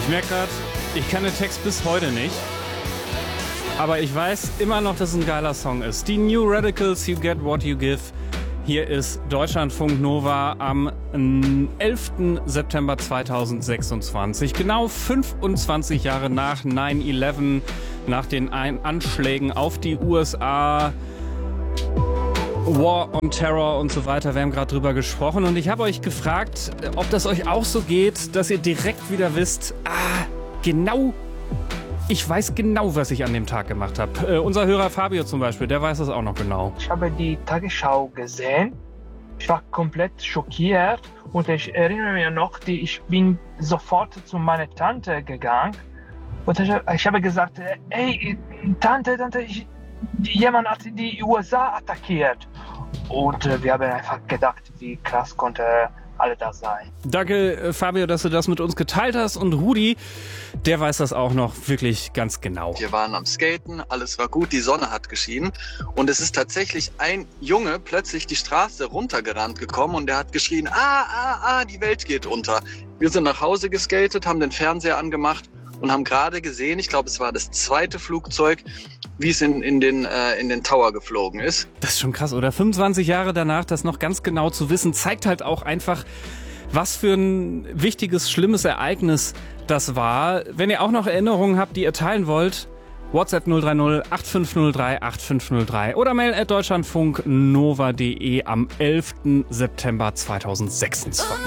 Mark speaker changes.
Speaker 1: Ich merke gerade, ich kann den Text bis heute nicht. Aber ich weiß immer noch, dass es ein geiler Song ist. Die New Radicals, You Get What You Give. Hier ist Deutschlandfunk Nova am 11. September 2026. Genau 25 Jahre nach 9/11, nach den Anschlägen auf die USA. War on Terror und so weiter. Wir haben gerade drüber gesprochen. Und ich habe euch gefragt, ob das euch auch so geht, dass ihr direkt wieder wisst, genau, ich weiß genau, was ich an dem Tag gemacht habe. Unser Hörer Fabio zum Beispiel, der weiß das auch noch genau.
Speaker 2: Ich habe die Tagesschau gesehen. Ich war komplett schockiert und ich erinnere mich noch, ich bin sofort zu meiner Tante gegangen und ich habe gesagt, ey, Tante, jemand hat die USA attackiert. Und wir haben einfach gedacht, wie krass konnte alle das sein.
Speaker 1: Danke, Fabio, dass du das mit uns geteilt hast. Und Rudi, der weiß das auch noch wirklich ganz genau.
Speaker 3: Wir waren am Skaten, alles war gut, die Sonne hat geschienen. Und es ist tatsächlich ein Junge plötzlich die Straße runtergerannt gekommen und der hat geschrien, die Welt geht unter. Wir sind nach Hause geskatet, haben den Fernseher angemacht und haben gerade gesehen, ich glaube, es war das zweite Flugzeug, wie es in den Tower geflogen ist.
Speaker 1: Das ist schon krass, oder? 25 Jahre danach, das noch ganz genau zu wissen, zeigt halt auch einfach, was für ein wichtiges, schlimmes Ereignis das war. Wenn ihr auch noch Erinnerungen habt, die ihr teilen wollt, WhatsApp 030 8503 8503 oder mail@deutschlandfunknova.de am 11. September 2026.